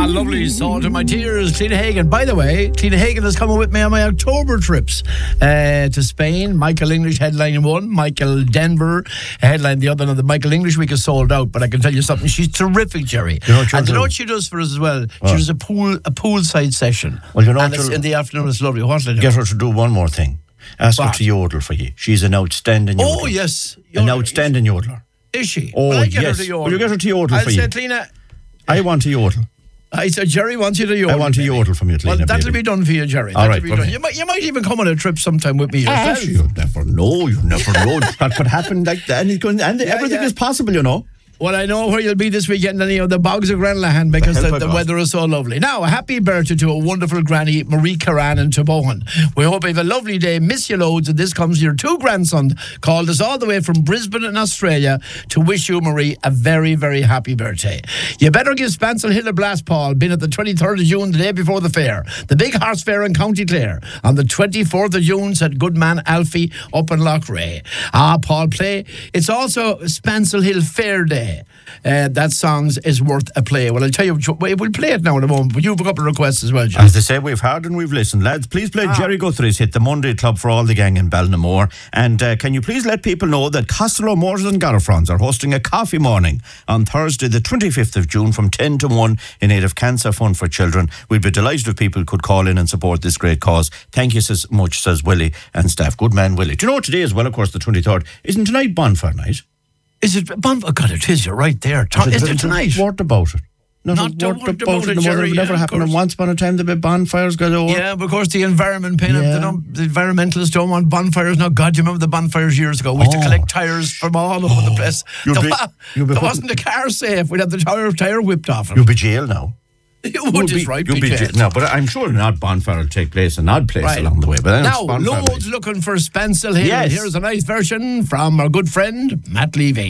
Lovely Salt in My Tears, Cliona Hagan. By the way, Cliona Hagan is coming with me on my October trips to Spain. Michael English headlining one, Michael Denver headline the other. Now, the Michael English week is sold out, but I can tell you something, she's terrific, Jerry. And you know what she does for us as well? She does a poolside session. Well, you know, and it's in the afternoon, it's lovely. What get her to do one more thing. Ask her to yodel for you. She's an outstanding yodeler. Oh, yes. An outstanding yodeler. Is she? Oh, well, I get yes. her to yodel. Will you get her to yodel for you? I said, Cliona, I want to yodel. I said, Jerry wants you to yodel. I want to yodel from you, Cliona. Well, that'll be done for you, Jerry. All right, you might even come on a trip sometime with me yourself. You never know. That could happen like that. And everything is possible, you know. Well, I know where you'll be this weekend, and the bogs of Granlahan, because the weather is so lovely. Now, a happy birthday to a wonderful granny, Marie Caran in Tobohan. We hope you have a lovely day. Miss you loads, and this comes your two grandsons called us all the way from Brisbane in Australia to wish you, Marie, a very, very happy birthday. You better give Spancel Hill a blast, Paul. Been at the 23rd of June, the day before the fair. The big horse fair in County Clare. On the 24th of June, said good man Alfie up in Lochray. Paul, play. It's also Spancel Hill Fair Day. That song is worth a play. Well, I'll tell you, we'll play it now in a moment, but you have a couple of requests as well, John. As they say, we've heard and we've listened. Lads, please play Jerry Guthrie's hit, The Monday Club for all the gang in Ballinamore. And can you please let people know that Costello Motors and Gallifrons are hosting a coffee morning on Thursday, the 25th of June from 10 to 1 in aid of Cancer Fund for Children. We'd be delighted if people could call in and support this great cause. Thank you so much, says Willie and staff. Good man, Willie. Do you know what today is? Well, of course, the 23rd. Isn't tonight bonfire night? Is it bonfire? God, it is. You're right there. Is it tonight? What about it? Not about it, Jerry. It never happened. And once upon a time, there'd be bonfires galore. Yeah, but of course, the environment the environmentalists don't want bonfires now. God, you remember the bonfires years ago? We used to collect tyres from all over the place. There wasn't a car safe. We'd have the tyre whipped off it. You'll be jail now. You would just right, no, but I'm sure an odd bonfire will take place in odd place along the way. But now, loads looking for Spancel Hill. Yes. Here's a nice version from our good friend Matt Levy.